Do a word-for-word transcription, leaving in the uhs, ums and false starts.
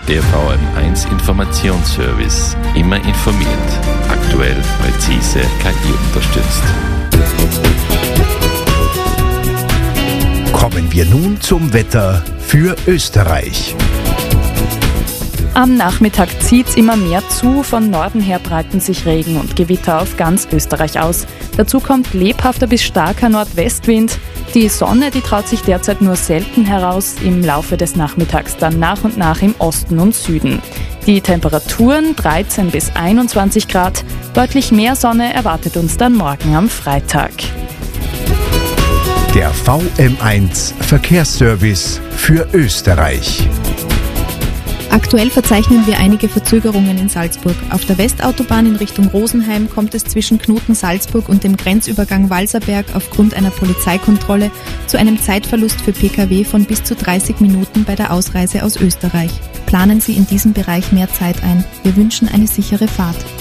Der V M eins Informationsservice. Immer informiert. Aktuell, präzise, K I unterstützt. Kommen wir nun zum Wetter für Österreich. Am Nachmittag zieht's immer mehr zu, von Norden her breiten sich Regen und Gewitter auf ganz Österreich aus. Dazu kommt lebhafter bis starker Nordwestwind. Die Sonne, die traut sich derzeit nur selten heraus, im Laufe des Nachmittags dann nach und nach im Osten und Süden. Die Temperaturen dreizehn bis einundzwanzig Grad, deutlich mehr Sonne erwartet uns dann morgen am Freitag. Der V M eins Verkehrsservice für Österreich. Aktuell verzeichnen wir einige Verzögerungen in Salzburg. Auf der Westautobahn in Richtung Rosenheim kommt es zwischen Knoten-Salzburg und dem Grenzübergang Walserberg aufgrund einer Polizeikontrolle zu einem Zeitverlust für Pkw von bis zu dreißig Minuten bei der Ausreise aus Österreich. Planen Sie in diesem Bereich mehr Zeit ein. Wir wünschen eine sichere Fahrt.